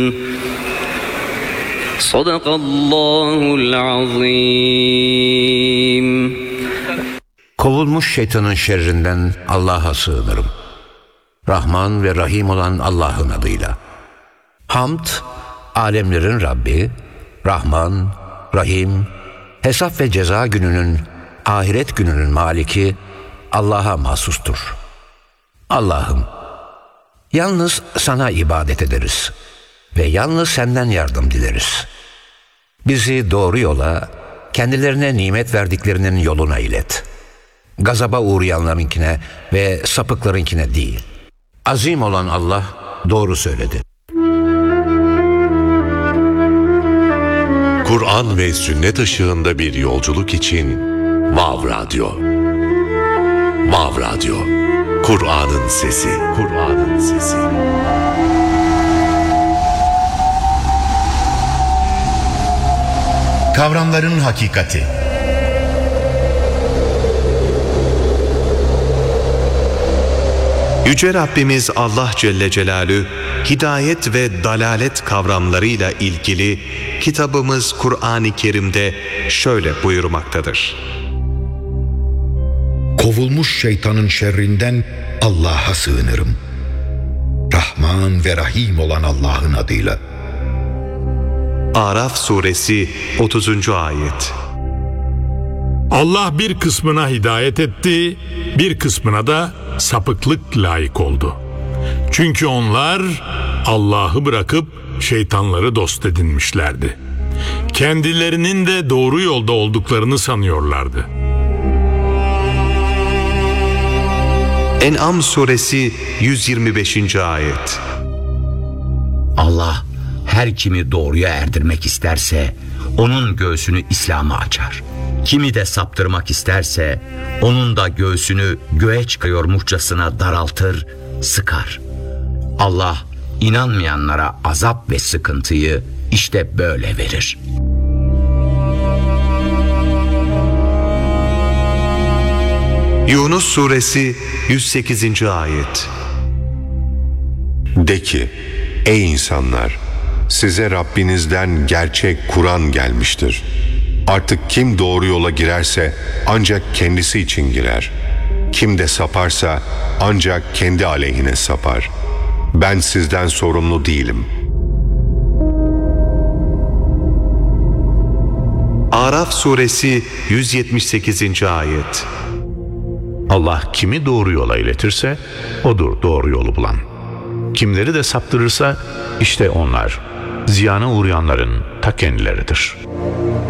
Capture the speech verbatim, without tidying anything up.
Sadakallahul azim. Kovulmuş şeytanın şerrinden Allah'a sığınırım. Rahman ve Rahim olan Allah'ın adıyla. Hamd, alemlerin Rabbi, Rahman, Rahim, hesap ve ceza gününün, ahiret gününün maliki Allah'a mahsustur. Allah'ım, yalnız sana ibadet ederiz ve yalnız senden yardım dileriz. Bizi doğru yola, kendilerine nimet verdiklerinin yoluna ilet. Gazaba uğrayanlarınkine ve sapıklarınkine değil. Azim olan Allah doğru söyledi. Kur'an ve sünnet ışığında bir yolculuk için Vav Radyo. Vav Radyo. Kur'an'ın sesi. Kur'an'ın sesi. Kavramların hakikati. Yüce Rabbimiz Allah Celle Celaluhu, hidayet ve dalalet kavramlarıyla ilgili kitabımız Kur'an-ı Kerim'de şöyle buyurmaktadır. Kovulmuş şeytanın şerrinden Allah'a sığınırım. Rahman ve Rahim olan Allah'ın adıyla. Araf suresi otuzuncu ayet. Allah bir kısmına hidayet etti, bir kısmına da sapıklık layık oldu. Çünkü onlar Allah'ı bırakıp şeytanları dost edinmişlerdi. Kendilerinin de doğru yolda olduklarını sanıyorlardı. En'am suresi yüz yirmi beşinci ayet. Allah her kimi doğruya erdirmek isterse onun göğsünü İslam'a açar. Kimi de saptırmak isterse onun da göğsünü göğe çıkıyormuşçasına daraltır, sıkar. Allah inanmayanlara azap ve sıkıntıyı işte böyle verir. Yunus suresi yüz sekizinci ayet. De ki, ey insanlar, size Rabbinizden gerçek Kur'an gelmiştir. Artık kim doğru yola girerse ancak kendisi için girer. Kim de saparsa ancak kendi aleyhine sapar. Ben sizden sorumlu değilim. Araf suresi yüz yetmiş sekizinci ayet. Allah kimi doğru yola iletirse odur doğru yolu bulan. Kimleri de saptırırsa işte onlar ziyana uğrayanların ta kendileridir.